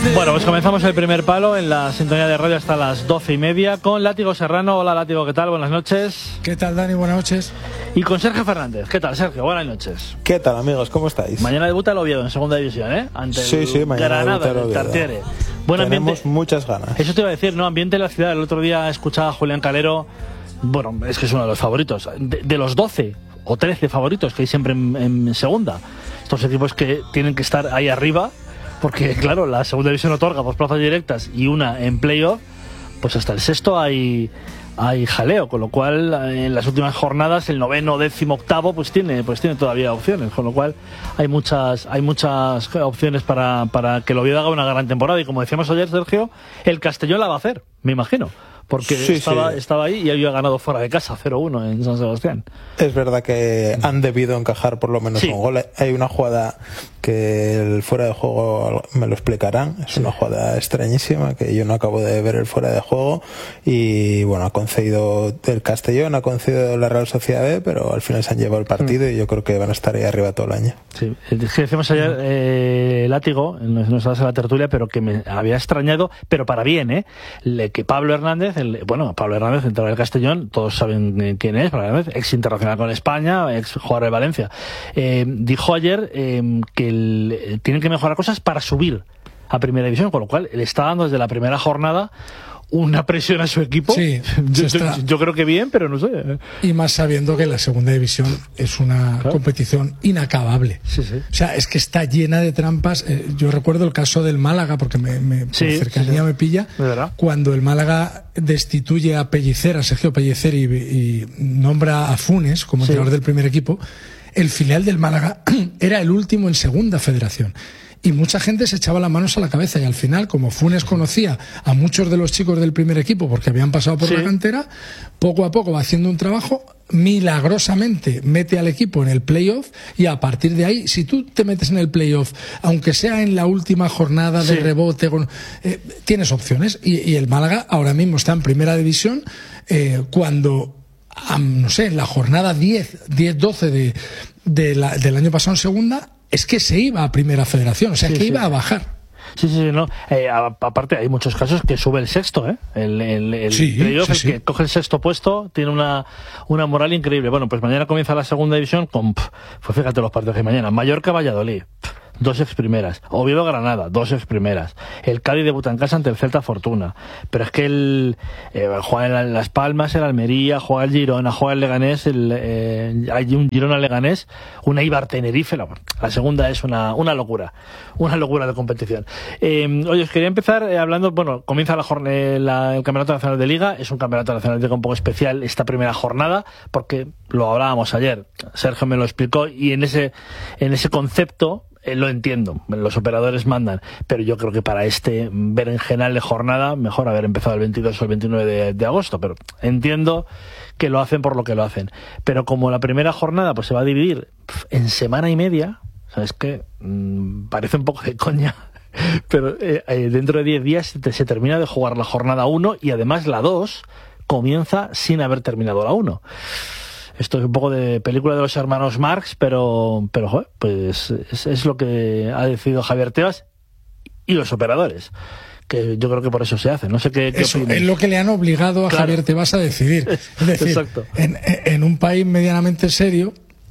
Bueno, pues comenzamos el primer palo en la sintonía de radio hasta las 12:30 con Látigo Serrano. Hola Látigo, ¿qué tal? Buenas noches. ¿Qué tal, Dani? Buenas noches. Y con Sergio Fernández. ¿Qué tal, Sergio? Buenas noches. ¿Qué tal, amigos? ¿Cómo estáis? Mañana debuta el Oviedo en segunda división, ¿eh? Ante el mañana Granada, el el Tartiere. Buen Tenemos muchas ganas. Eso te iba a decir, ¿no? Ambiente en la ciudad. El otro día escuchaba a Julián Calero. Bueno, es que es uno de los favoritos. De los 12 o 13 favoritos que hay siempre en segunda. Estos equipos que tienen que estar ahí arriba. Porque, claro, la segunda división otorga dos plazas directas y una en playoff, pues hasta el sexto hay jaleo, con lo cual en las últimas jornadas el noveno, décimo, octavo pues tiene todavía opciones, con lo cual hay muchas opciones para que el Oviedo haga una gran temporada. Y como decíamos ayer, Sergio, el Castellón la va a hacer, me imagino. Porque estaba ahí y había ganado fuera de casa 0-1 en San Sebastián. Es verdad que han debido encajar por lo menos un gol. Hay una jugada que el fuera de juego me lo explicarán. Es una jugada extrañísima que yo no acabo de ver el fuera de juego. Y bueno, ha concedido el Castellón, ha concedido la Real Sociedad B, pero al final se han llevado el partido y yo creo que van a estar ahí arriba todo el año. Sí, es que decíamos ayer, Látigo, nos das a la tertulia, pero que me había extrañado, pero para bien, que Pablo Hernández, Pablo Hernández, entrenador del Castellón, todos saben quién es, Pablo Hernández, ex internacional con España, ex jugador de Valencia, dijo ayer que tienen que mejorar cosas para subir a primera división, con lo cual le está dando desde la primera jornada una presión a su equipo. Sí, yo creo que bien, pero no sé. Y más sabiendo que la segunda división es una competición inacabable. Sí. O sea, es que está llena de trampas. Yo recuerdo el caso del Málaga, porque por cercanía me pilla, cuando el Málaga destituye a Pellicer, a Sergio Pellicer, y nombra a Funes como entrenador del primer equipo. El filial del Málaga era el último en segunda federación. Y mucha gente se echaba las manos a la cabeza, y al final, como Funes conocía a muchos de los chicos del primer equipo porque habían pasado por la cantera, poco a poco va haciendo un trabajo, milagrosamente mete al equipo en el playoff, y a partir de ahí, si tú te metes en el playoff, aunque sea en la última jornada de rebote, tienes opciones, y el Málaga ahora mismo está en primera división, cuando no sé, en la jornada 10-12 del año pasado en segunda, es que se iba a primera federación, o sea, que iba a bajar. No. Aparte, hay muchos casos que sube el sexto, el playoff, el que coge el sexto puesto, tiene una moral increíble. Bueno, pues mañana comienza la segunda división con, pues fíjate los partidos de mañana: Mallorca-Valladolid, 2 ex-primeras; Oviedo-Granada, 2 ex-primeras; el Cádiz debuta en casa ante el Celta Fortuna. Pero es que juega en Las Palmas, el Almería, juega el Girona, juega el Leganés, hay un Girona-Leganés, un Eibar-Tenerife. La segunda es una locura de competición. Oye, os quería empezar hablando, comienza el Campeonato Nacional de Liga. Es un Campeonato Nacional de Liga un poco especial esta primera jornada, porque lo hablábamos ayer, Sergio me lo explicó, y en ese concepto lo entiendo, los operadores mandan, pero yo creo que para este berenjenal de jornada mejor haber empezado el 22 o el 29 de agosto, pero entiendo que lo hacen por lo que lo hacen. Pero como la primera jornada pues se va a dividir en semana y media, ¿sabes qué? Parece un poco de coña, pero dentro de 10 días se termina de jugar la jornada 1, y además la 2 comienza sin haber terminado la 1. Esto es un poco de película de los hermanos Marx, pero joder, pues es lo que ha decidido Javier Tebas y los operadores, que yo creo que por eso se hace. No sé qué eso es lo que le han obligado a Javier Tebas a decidir. Es decir, en un país medianamente serio,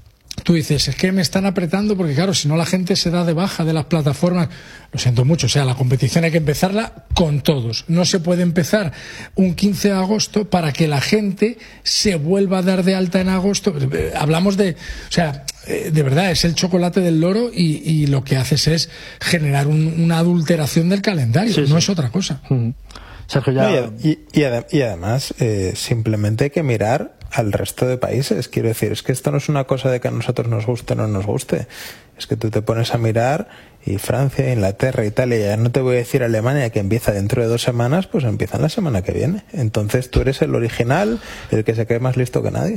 tú dices, es que me están apretando porque, claro, si no la gente se da de baja de las plataformas. Lo siento mucho, o sea, la competición hay que empezarla con todos. No se puede empezar un 15 de agosto para que la gente se vuelva a dar de alta en agosto. Hablamos de verdad, es el chocolate del loro, y lo que haces es generar una adulteración del calendario, no es otra cosa. Sergio, ya... y además, simplemente hay que mirar al resto de países. Quiero decir, es que esto no es una cosa de que a nosotros nos guste o no nos guste. Es que tú te pones a mirar, y Francia, Inglaterra, Italia, ya no te voy a decir Alemania, que empieza dentro de 2 semanas, pues empiezan la semana que viene. Entonces tú eres el original, el que se cree más listo que nadie.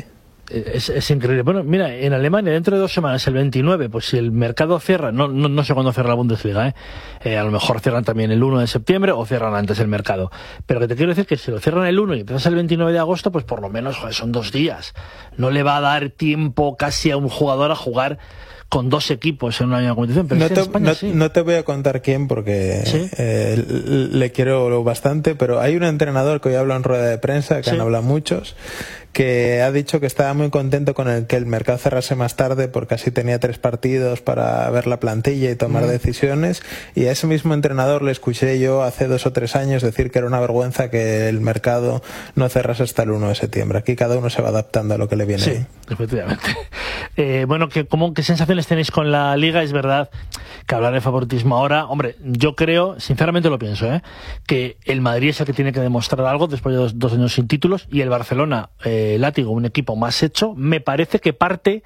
Es increíble. Bueno, mira, en Alemania dentro de 2 semanas, el 29, pues si el mercado cierra, no sé cuándo cierra la Bundesliga, a lo mejor cierran también el 1 de septiembre o cierran antes el mercado. Pero que te quiero decir que si lo cierran el 1 y empiezas el 29 de agosto, pues por lo menos son 2 días. No le va a dar tiempo casi a un jugador a jugar con 2 equipos en una misma competición. Pero no te voy a contar quién porque ¿sí? Le quiero bastante, pero hay un entrenador que hoy habla en rueda de prensa, que han hablado muchos, que ha dicho que estaba muy contento con que el mercado cerrase más tarde porque así tenía 3 partidos para ver la plantilla y tomar decisiones, y a ese mismo entrenador le escuché yo hace 2 o 3 años decir que era una vergüenza que el mercado no cerrase hasta el 1 de septiembre. Aquí cada uno se va adaptando a lo que le viene. Sí, efectivamente. Bueno, ¿qué sensaciones tenéis con la Liga? Es verdad que hablar de favoritismo ahora, hombre, yo creo, sinceramente lo pienso, que el Madrid es el que tiene que demostrar algo después de 2 años sin títulos, y el Barcelona, Látigo, un equipo más hecho, me parece que parte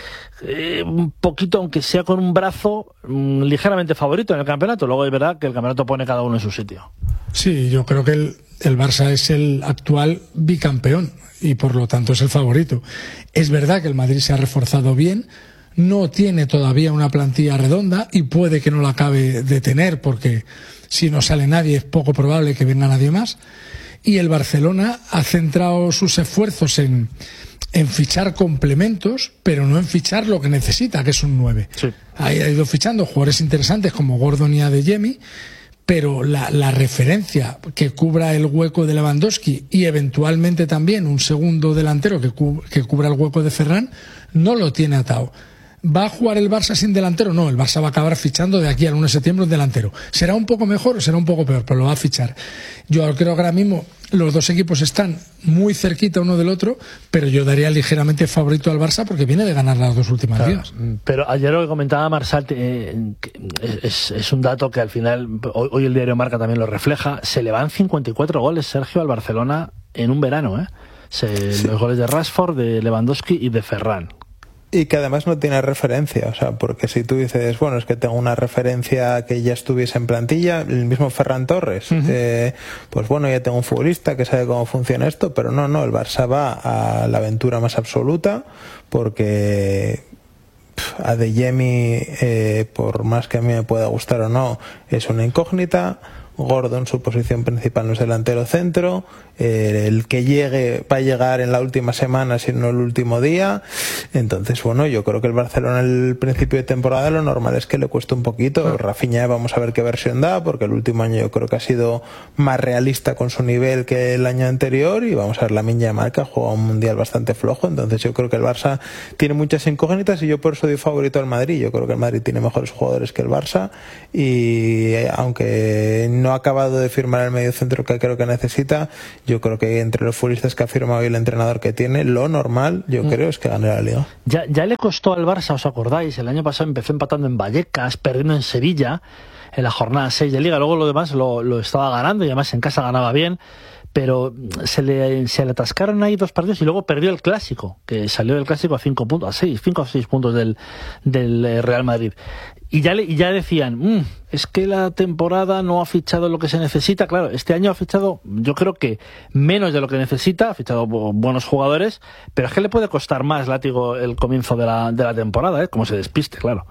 un poquito, aunque sea con un brazo ligeramente favorito en el campeonato. Luego es verdad que el campeonato pone cada uno en su sitio. Sí, yo creo que el Barça es el actual bicampeón y por lo tanto es el favorito. Es verdad que el Madrid se ha reforzado bien, no tiene todavía una plantilla redonda y puede que no la acabe de tener, porque si no sale nadie es poco probable que venga nadie más. Y el Barcelona ha centrado sus esfuerzos en fichar complementos, pero no en fichar lo que necesita, que es un 9. Sí. Ha ido fichando jugadores interesantes como Gordon y Adeyemi, pero la referencia que cubra el hueco de Lewandowski y eventualmente también un segundo delantero que cubra el hueco de Ferran, no lo tiene atado. ¿Va a jugar el Barça sin delantero? No, el Barça va a acabar fichando de aquí al 1 de septiembre un delantero. ¿Será un poco mejor o será un poco peor? Pero lo va a fichar. Yo creo que ahora mismo los 2 equipos están muy cerquita uno del otro, pero yo daría ligeramente favorito al Barça porque viene de ganar las 2 últimas ligas. Pero ayer lo que comentaba Marsal es un dato que al final, hoy el diario Marca también lo refleja, se le van 54 goles, Sergio, al Barcelona en un verano, Los goles de Rashford, de Lewandowski y de Ferran. Y que además no tiene referencia, o sea, porque si tú dices, bueno, es que tengo una referencia que ya estuviese en plantilla, el mismo Ferran Torres, pues bueno, ya tengo un futbolista que sabe cómo funciona esto, pero no, el Barça va a la aventura más absoluta, porque Adeyemi, por más que a mí me pueda gustar o no, es una incógnita. Gordon, su posición principal no es delantero centro, el que llegue va a llegar en la última semana, si no el último día. Entonces, bueno, yo creo que el Barcelona al principio de temporada lo normal es que le cueste un poquito. Rafinha, vamos a ver qué versión da, porque el último año yo creo que ha sido más realista con su nivel que el año anterior, y vamos a ver Lamine Yamal, que ha jugado un mundial bastante flojo. Entonces yo creo que el Barça tiene muchas incógnitas y yo por eso doy favorito al Madrid. Yo creo que el Madrid tiene mejores jugadores que el Barça, y aunque no ha acabado de firmar el mediocentro que creo que necesita, yo creo que entre los futbolistas que ha firmado y el entrenador que tiene, lo normal, yo creo, es que gane la Liga. Ya le costó al Barça, ¿os acordáis? El año pasado empezó empatando en Vallecas, perdiendo en Sevilla en la jornada 6 de Liga, luego lo demás lo estaba ganando y además en casa ganaba bien, pero se le atascaron ahí 2 partidos y luego perdió el Clásico, que salió del Clásico a 5 o 6 puntos del Real Madrid. Y ya decían, es que la temporada no ha fichado lo que se necesita. Claro, este año ha fichado, yo creo que menos de lo que necesita, ha fichado buenos jugadores, pero es que le puede costar más, Látigo, el comienzo de la temporada, como se despiste, claro.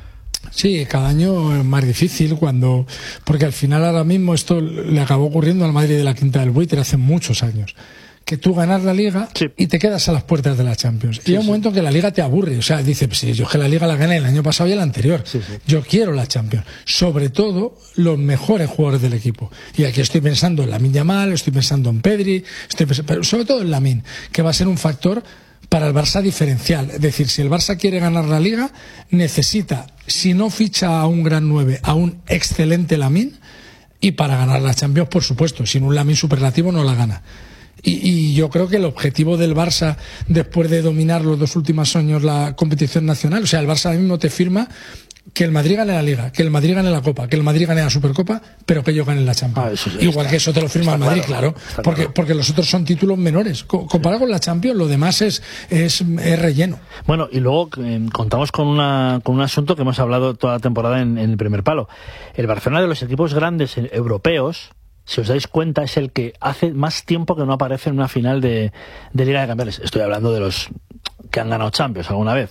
Sí, cada año es más difícil porque al final ahora mismo esto le acabó ocurriendo al Madrid de la Quinta del Buitre hace muchos años, que tú ganas la Liga y te quedas a las puertas de la Champions. Y hay un momento en que la Liga te aburre, o sea, dices, sí, yo que la Liga la gané el año pasado y el anterior, yo quiero la Champions, sobre todo los mejores jugadores del equipo. Y aquí estoy pensando en Lamine Yamal, estoy pensando en Pedri, pero sobre todo en Lamine, que va a ser un factor para el Barça diferencial. Es decir, si el Barça quiere ganar la Liga, necesita, si no ficha a un gran 9, a un excelente Lamine, y para ganar la Champions, por supuesto, sin un Lamine superlativo no la gana. Y yo creo que el objetivo del Barça, después de dominar los 2 últimos años la competición nacional, o sea, el Barça ahora mismo te firma que el Madrid gane la Liga, que el Madrid gane la Copa, que el Madrid gane la Supercopa, pero que ellos ganen la Champions. Igual que eso te lo firma el Madrid, claro, porque los otros son títulos menores. Comparado con la Champions, lo demás es relleno. Bueno, y luego contamos con un asunto que hemos hablado toda la temporada en el primer palo. El Barcelona, de los equipos grandes europeos, si os dais cuenta, es el que hace más tiempo que no aparece en una final de Liga de Campeones. Estoy hablando de los que han ganado Champions alguna vez.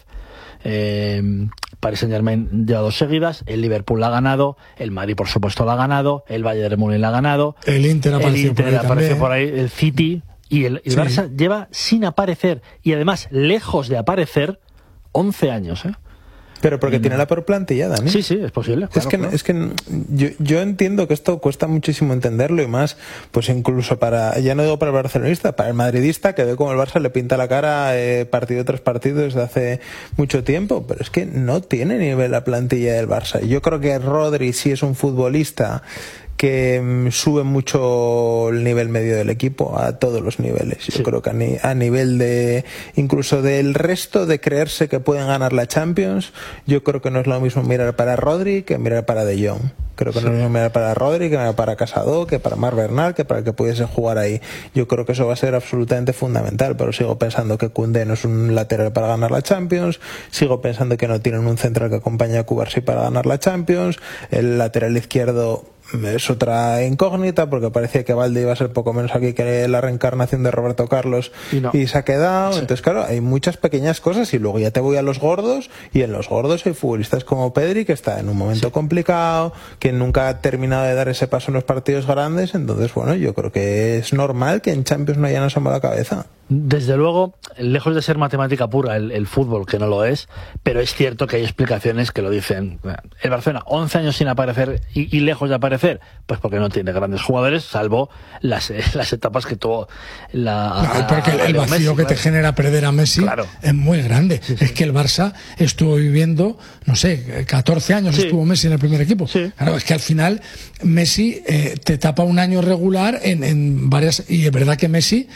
Paris Saint-Germain lleva 2 seguidas, el Liverpool la ha ganado, el Madrid por supuesto la ha ganado, el Bayern Múnich la ha ganado, el Inter apareció por ahí, el City, y el Barça lleva sin aparecer, y además lejos de aparecer, 11 años, Pero porque tiene la peor plantilla, Dani. Sí, es posible. Claro, es que yo entiendo que esto cuesta muchísimo entenderlo, y más, pues incluso ya no digo para el barcelonista, para el madridista, que ve como el Barça le pinta la cara partido tras partido desde hace mucho tiempo, pero es que no tiene nivel la plantilla del Barça. Yo creo que Rodri sí es un futbolista que sube mucho el nivel medio del equipo a todos los niveles. Yo creo que a nivel de incluso del resto de creerse que pueden ganar la Champions, yo creo que no es lo mismo mirar para Rodri que mirar para De Jong. Creo que no es lo mismo mirar para Rodri que mirar para Casado, que para Marc Bernal, que para el que pudiese jugar ahí. Yo creo que eso va a ser absolutamente fundamental, pero sigo pensando que Koundé no es un lateral para ganar la Champions, sigo pensando que no tienen un central que acompañe a Cubarsí para ganar la Champions, el lateral izquierdo es otra incógnita, porque parecía que Balde iba a ser poco menos aquí que la reencarnación de Roberto Carlos y se ha quedado. Entonces, claro, hay muchas pequeñas cosas, y luego ya te voy a los gordos, y en los gordos hay futbolistas como Pedri, que está en un momento complicado, que nunca ha terminado de dar ese paso en los partidos grandes. Entonces, bueno, yo creo que es normal que en Champions no hayan asomado la cabeza. Desde luego, lejos de ser matemática pura el fútbol, que no lo es, pero es cierto que hay explicaciones que lo dicen. El Barcelona, 11 años sin aparecer y lejos de aparecer, pues porque no tiene grandes jugadores, salvo las etapas que tuvo porque el vacío Messi, que te genera perder a Messi es muy grande. Es que el Barça estuvo viviendo, no sé, 14 años estuvo Messi en el primer equipo. Claro, es que al final Messi te tapa un año regular en varias, y es verdad que Messi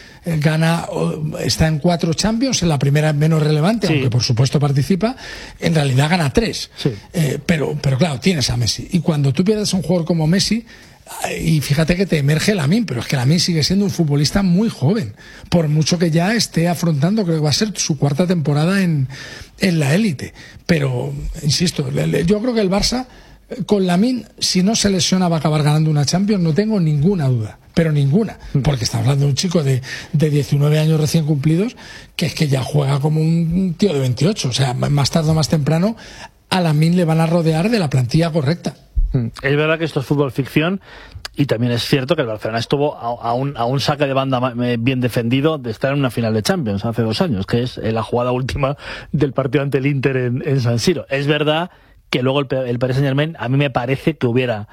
está en 4 Champions, en la primera es menos relevante, aunque por supuesto participa, en realidad gana 3. Pero claro, tienes a Messi, y cuando tú pierdes a un jugador como Messi, y fíjate que te emerge Lamine, pero es que Lamine sigue siendo un futbolista muy joven, por mucho que ya esté afrontando, creo que va a ser su 4ª temporada en la élite. Pero insisto, yo creo que el Barça con Lamine, si no se lesiona, va a acabar ganando una Champions, no tengo ninguna duda, pero ninguna, porque está hablando de un chico de 19 años recién cumplidos, que es que ya juega como un tío de 28, o sea, más tarde o más temprano a Lamine le van a rodear de la plantilla correcta. Es verdad que esto es fútbol ficción, y también es cierto que el Barcelona estuvo a un saque de banda bien defendido de estar en una final de Champions hace 2 años, que es la jugada última del partido ante el Inter en San Siro. Es verdad que luego el Paris Saint-Germain a mí me parece que hubiera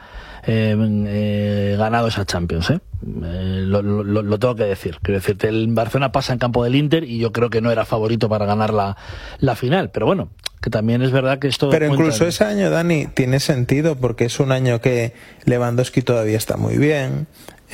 ganado esa Champions, lo tengo que decir. Quiero decirte, el Barcelona pasa en campo del Inter y yo creo que no era favorito para ganar la final, pero bueno, que también es verdad que esto... Pero incluso ese año, Dani, tiene sentido, porque es un año que Lewandowski todavía está muy bien,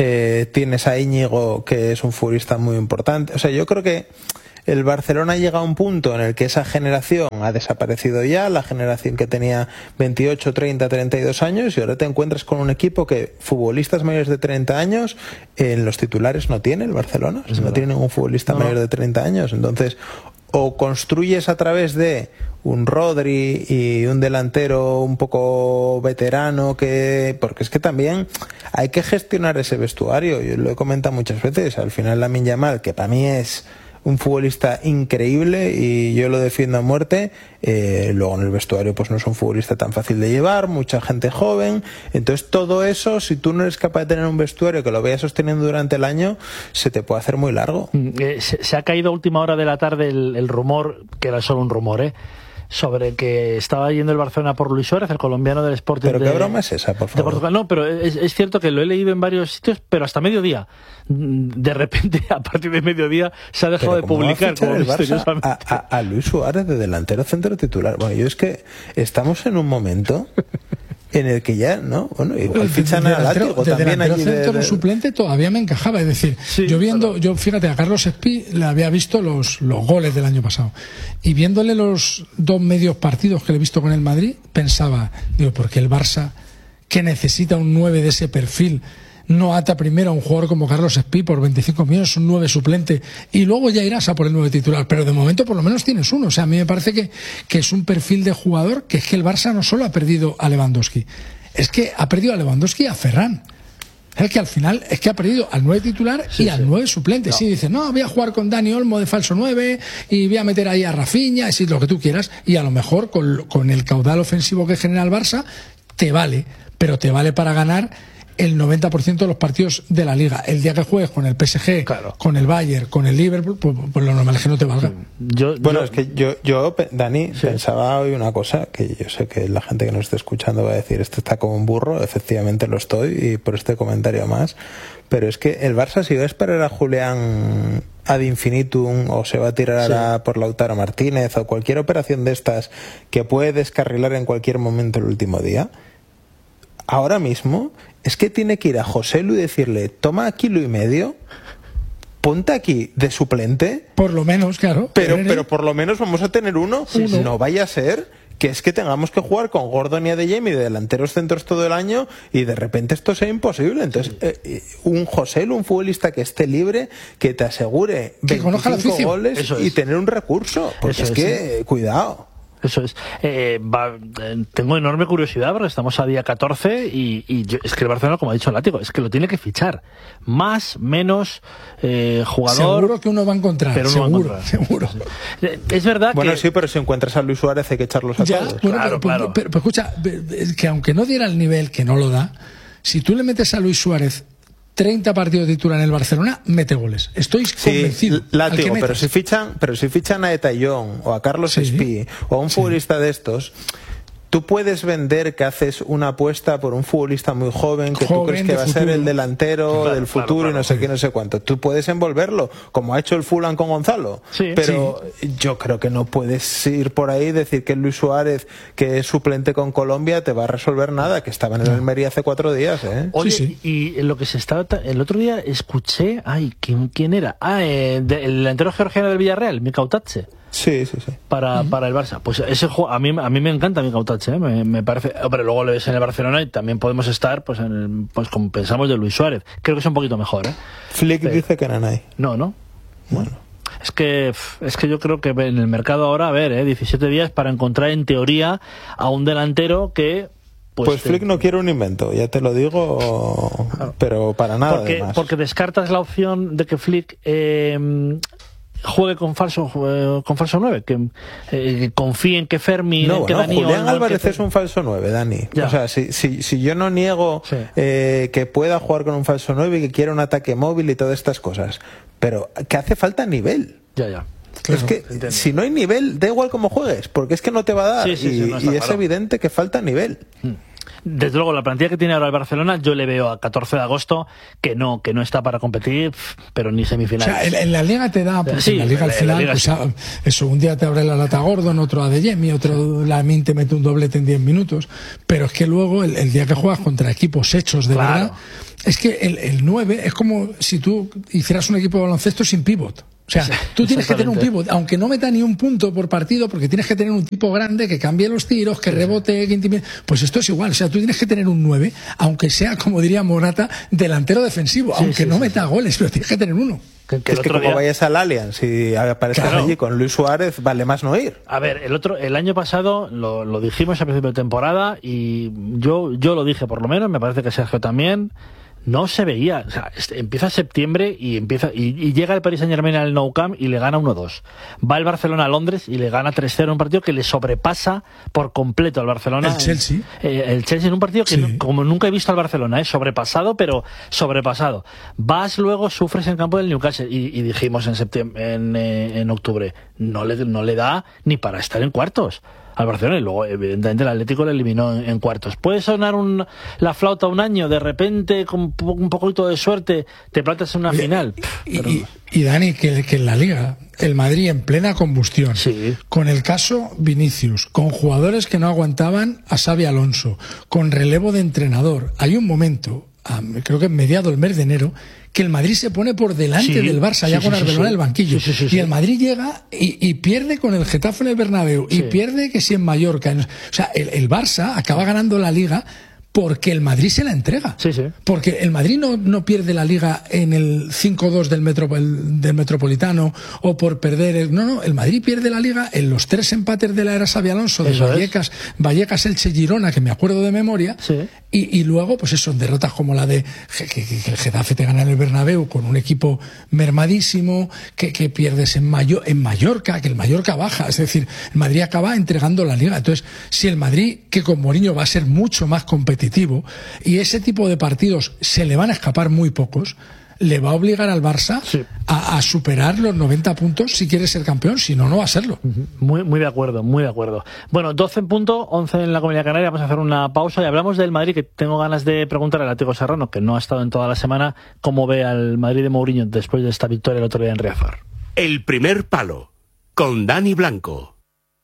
tienes a Íñigo, que es un futbolista muy importante. O sea, yo creo que el Barcelona llega a un punto en el que esa generación ha desaparecido ya, la generación que tenía 28, 30, 32 años, y ahora te encuentras con un equipo que futbolistas mayores de 30 años en los titulares no tiene el Barcelona, no tiene ningún futbolista mayor de 30 años. Entonces, o construyes a través de un Rodri y un delantero un poco veterano, porque es que también hay que gestionar ese vestuario. Yo lo he comentado muchas veces, al final Lamine Yamal, que para mí es un futbolista increíble y yo lo defiendo a muerte, luego en el vestuario pues no es un futbolista tan fácil de llevar, mucha gente joven. Entonces todo eso, si tú no eres capaz de tener un vestuario que lo vayas sosteniendo durante el año, se te puede hacer muy largo. Se ha caído a última hora de la tarde el rumor, que era solo un rumor, sobre que estaba yendo el Barcelona por Luis Suárez, el colombiano del Sporting. ¿Pero qué broma es esa, por favor? Portugal. No, pero es cierto que lo he leído en varios sitios, pero hasta mediodía. De repente, a partir de mediodía, se ha dejado de publicar. Como el Barça a Luis Suárez de delantero centro titular. Bueno, yo es que estamos en un momento en el que ya, ¿no? Bueno, igual fichan a Látigo también allí centro suplente todavía me encajaba, es decir, yo fíjate, a Carlos Espí le había visto los goles del año pasado, y viéndole los 2 medios partidos que le he visto con el Madrid, pensaba, porque el Barça, que necesita un 9 de ese perfil, no ata primero a un jugador como Carlos Espí por 25 millones, un 9 suplente, y luego ya irás a por el 9 titular, pero de momento por lo menos tienes uno. O sea, a mí me parece que es un perfil de jugador que es que el Barça no solo ha perdido a Lewandowski, es que ha perdido a Lewandowski y a Ferran. Es que al final es que ha perdido al 9 titular y al 9 suplente. No. Sí, dice, no, voy a jugar con Dani Olmo de falso 9 y voy a meter ahí a Rafinha, y lo que tú quieras, y a lo mejor con el caudal ofensivo que genera el Barça te vale, pero te vale para ganar el 90% de los partidos de la Liga. El día que juegues con el PSG, con el Bayern, con el Liverpool, pues lo normal es que no te valga. Es que yo Dani, pensaba hoy una cosa, que yo sé que la gente que nos está escuchando va a decir, este está como un burro, efectivamente lo estoy, y por este comentario más, pero es que el Barça, si va a esperar a Julián ad infinitum, o se va a tirar por Lautaro Martínez, o cualquier operación de estas que puede descarrilar en cualquier momento el último día, ahora mismo es que tiene que ir a Joselu y decirle, toma kilo y medio, ponte aquí de suplente. Por lo menos, claro. Pero por lo menos vamos a tener uno. No vaya a ser que es que tengamos que jugar con Gordon y Adeyemi de delanteros centros todo el año y de repente esto sea imposible. Entonces, un Joselu, un futbolista que esté libre, que te asegure 25 goles y tener un recurso. Porque cuidado. Eso es. Tengo enorme curiosidad porque estamos a día 14 y es que el Barcelona, como ha dicho Látigo, es que lo tiene que fichar. Más, menos, jugador... Seguro que uno va a encontrar. Pero seguro. Es verdad que... sí, pero si encuentras a Luis Suárez hay que echarlos a todos. Bueno, pero escucha, que aunque no diera el nivel, que no lo da, si tú le metes a Luis Suárez 30 partidos de titular en el Barcelona, mete goles. Estoy convencido. Látigo, pero si fichan a Etayón o a Carlos Espí o a un futbolista de estos, tú puedes vender que haces una apuesta por un futbolista muy joven, que tú crees que va a ser el delantero del futuro y no sé qué, no sé cuánto. Tú puedes envolverlo, como ha hecho el Fulham con Gonzalo. Pero yo creo que no puedes ir por ahí y decir que Luis Suárez, que es suplente con Colombia, te va a resolver nada, que estaba en el Almería hace 4 días. Oye, y en lo que se estaba... El otro día escuché... ¿Quién era? El delantero georgiano del Villarreal, Mikautadze. Sí. Para el Barça. Pues ese juego, a mí me encanta Mikautadze, me parece. Pero luego le ves en el Barcelona y también podemos estar, pues como pensamos de Luis Suárez. Creo que es un poquito mejor, Flick dice que Nanay. No. Bueno. Es que yo creo que en el mercado ahora, 17 días para encontrar en teoría a un delantero que... Pues Flick no quiere un invento, ya te lo digo, pero para nada. Porque descartas la opción de que Flick juegue con falso 9, que confíe en que Fermi, que Dani Julián Álvarez es un falso 9, Dani. O sea, si yo no niego que pueda jugar con un falso 9 y que quiera un ataque móvil y todas estas cosas, pero que hace falta nivel. Claro, es que si no hay nivel, da igual cómo juegues, porque es que no te va a dar, y es evidente que falta nivel. Desde luego, la plantilla que tiene ahora el Barcelona, yo le veo a 14 de agosto que no está para competir, pero ni semifinales. O sea, en la Liga te da, porque en la Liga al final, eso, un día te abre la lata Gordon, otro Adeyemi, otro Lamine te mete un doblete en 10 minutos, pero es que luego, el día que juegas contra equipos hechos de verdad, es que el 9 es como si tú hicieras un equipo de baloncesto sin pivot. O sea, tú tienes que tener un pívot, aunque no meta ni un punto por partido, porque tienes que tener un tipo grande que cambie los tiros, que rebote, que intimide. Pues esto es igual. O sea, tú tienes que tener un 9, aunque sea, como diría Morata, delantero defensivo, aunque no meta goles, pero tienes que tener uno. Que es que como vayas al Allianz y aparezcas allí con Luis Suárez, vale más no ir. A ver, el año pasado lo dijimos a principio de temporada y yo lo dije por lo menos, me parece que Sergio también. No se veía, o sea, empieza septiembre y llega el Paris Saint-Germain al Nou Camp y le gana 1-2. Va el Barcelona a Londres y le gana 3-0 en un partido que le sobrepasa por completo al Barcelona. El Chelsea. El Chelsea en un partido que como nunca he visto al Barcelona, sobrepasado, pero sobrepasado. Vas luego, sufres en campo del Newcastle y dijimos en octubre, no le da ni para estar en cuartos al Barcelona, y luego evidentemente el Atlético le eliminó en cuartos. Puede sonar la flauta un año, de repente con un poquito de suerte te plantas en una final. Y Dani, que en la Liga el Madrid en plena combustión, con el caso Vinicius, con jugadores que no aguantaban a Xabi Alonso, con relevo de entrenador, hay un momento, creo que en mediado el mes de enero, que el Madrid se pone por delante del Barça, ya con Arbeloa en el banquillo. Y el Madrid llega y pierde con el Getafe en el Bernabéu, y pierde que si en Mallorca. O sea, el Barça acaba ganando la Liga porque el Madrid se la entrega. Porque el Madrid no pierde la Liga en el 5-2 del Metropolitano o por perder... el Madrid pierde la Liga en los 3 empates de la era Xabi Alonso, de Vallecas, Elche, Girona, que me acuerdo de memoria, y luego, pues eso, derrotas como la de que el Getafe te gana en el Bernabéu con un equipo mermadísimo, que pierdes en Mallorca, que el Mallorca baja, es decir, el Madrid acaba entregando la Liga. Entonces, si el Madrid, que con Mourinho va a ser mucho más competitivo, competitivo, y ese tipo de partidos se le van a escapar muy pocos, le va a obligar al Barça a superar los 90 puntos si quiere ser campeón, si no, no va a serlo. Muy de acuerdo, muy de acuerdo. Bueno, 12 en punto, 11 en la Comunidad Canaria. Vamos a hacer una pausa y hablamos del Madrid, que tengo ganas de preguntarle a Tiago Serrano, que no ha estado en toda la semana, cómo ve al Madrid de Mourinho después de esta victoria el otro día en Riazor. El primer palo, con Dani Blanco.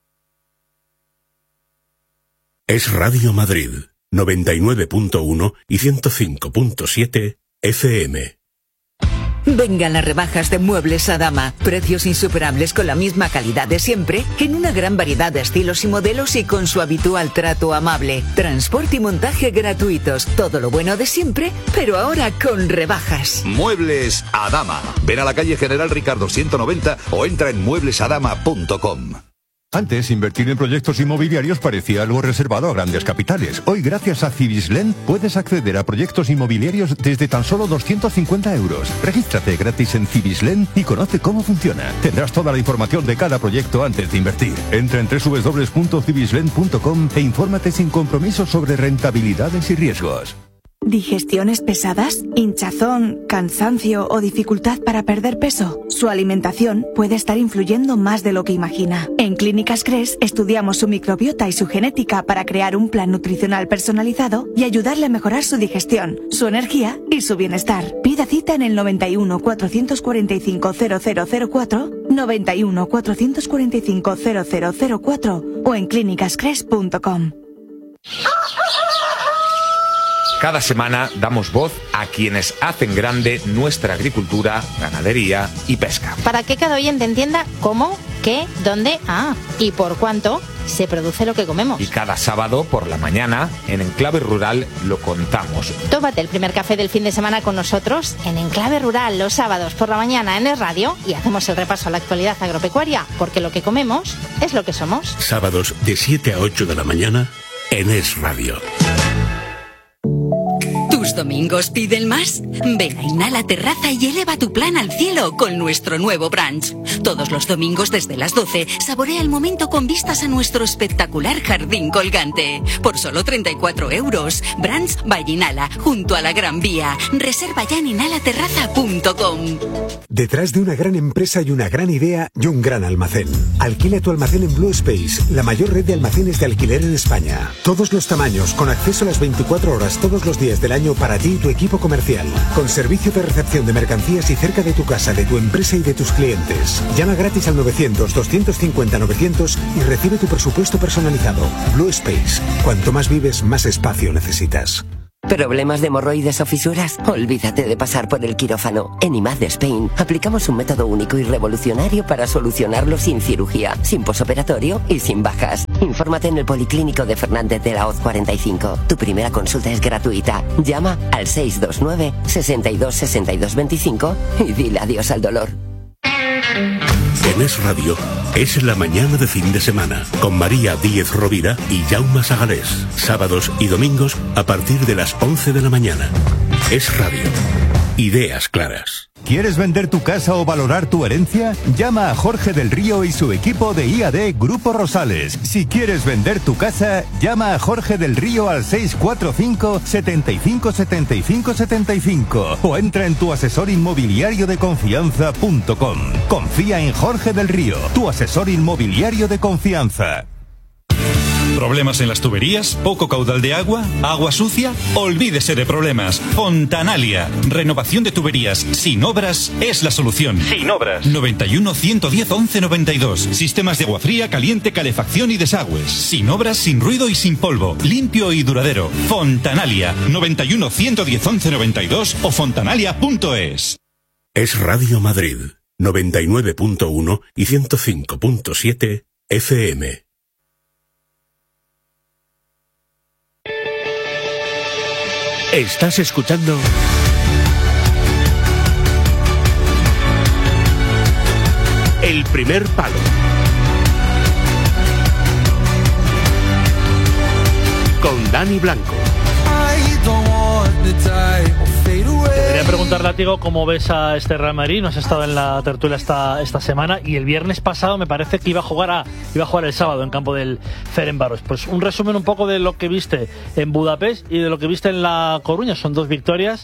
Es Radio Madrid, 99.1 y 105.7 FM. Vengan las rebajas de Muebles Adama. Precios insuperables con la misma calidad de siempre, en una gran variedad de estilos y modelos y con su habitual trato amable. Transporte y montaje gratuitos. Todo lo bueno de siempre, pero ahora con rebajas. Muebles Adama. Ven a la calle General Ricardo 190 o entra en mueblesadama.com. Antes, invertir en proyectos inmobiliarios parecía algo reservado a grandes capitales. Hoy, gracias a Cibislen, puedes acceder a proyectos inmobiliarios desde tan solo 250 euros. Regístrate gratis en Cibislen y conoce cómo funciona. Tendrás toda la información de cada proyecto antes de invertir. Entra en www.cibislen.com e infórmate sin compromiso sobre rentabilidades y riesgos. ¿Digestiones pesadas? ¿Hinchazón, cansancio o dificultad para perder peso? Su alimentación puede estar influyendo más de lo que imagina. En Clínicas Cres estudiamos su microbiota y su genética para crear un plan nutricional personalizado y ayudarle a mejorar su digestión, su energía y su bienestar. Pida cita en el 91 445 0004, 91 445 0004 o en clínicascres.com. Cada semana damos voz a quienes hacen grande nuestra agricultura, ganadería y pesca. Para que cada oyente entienda cómo, qué, dónde, y por cuánto se produce lo que comemos. Y cada sábado por la mañana, en Enclave Rural, lo contamos. Tómate el primer café del fin de semana con nosotros en Enclave Rural los sábados por la mañana en Es Radio y hacemos el repaso a la actualidad agropecuaria, porque lo que comemos es lo que somos. Sábados de 7 a 8 de la mañana en Es Radio. ¿Tus domingos piden más? Ven a Inhala Terraza y eleva tu plan al cielo con nuestro nuevo brunch. Todos los domingos desde las 12, saborea el momento con vistas a nuestro espectacular jardín colgante. Por solo 34 euros. Brunch by Inhala, junto a la Gran Vía. Reserva ya en inhalaterraza.com. Detrás de una gran empresa y una gran idea y un gran almacén. Alquila tu almacén en Blue Space, la mayor red de almacenes de alquiler en España. Todos los tamaños, con acceso a las 24 horas todos los días del año para ti y tu equipo comercial. Con servicio de recepción de mercancías y cerca de tu casa, de tu empresa y de tus clientes. Llama gratis al 900-250-900 y recibe tu presupuesto personalizado. Blue Space. Cuanto más vives, más espacio necesitas. ¿Problemas de hemorroides o fisuras? Olvídate de pasar por el quirófano. En IMAD de Spain aplicamos un método único y revolucionario para solucionarlo sin cirugía, sin posoperatorio y sin bajas. Infórmate en el Policlínico de Fernández de la Hoz 45. Tu primera consulta es gratuita. Llama al 629 62 62 25 y dile adiós al dolor. En Es Radio es la mañana de fin de semana con María Díez Rovira y Jaume Sagalés. Sábados y domingos a partir de las 11 de la mañana. Es Radio. Ideas claras. ¿Quieres vender tu casa o valorar tu herencia? Llama a Jorge del Río y su equipo de IAD Grupo Rosales. Si quieres vender tu casa, llama a Jorge del Río al 645 75 75 75 o entra en tuasesorinmobiliariodeconfianza.com. Confía en Jorge del Río, tu asesor inmobiliario de confianza. ¿Problemas en las tuberías? ¿Poco caudal de agua? ¿Agua sucia? Olvídese de problemas. Fontanalia. Renovación de tuberías sin obras es la solución. Sin obras. 91 110 11 92. Sistemas de agua fría, caliente, calefacción y desagües. Sin obras, sin ruido y sin polvo. Limpio y duradero. Fontanalia. 91 110 11 92 o fontanalia.es. Es Radio Madrid. 99.1 y 105.7 FM. Estás escuchando El Primer Palo con Dani Blanco. Te quería preguntar preguntar, Látigo, cómo ves a este Real Madrid. No has estado en la tertulia esta semana, y el viernes pasado me parece que iba a jugar el sábado en campo del Ferencváros. Pues un resumen un poco de lo que viste en Budapest y de lo que viste en La Coruña. Son 2 victorias.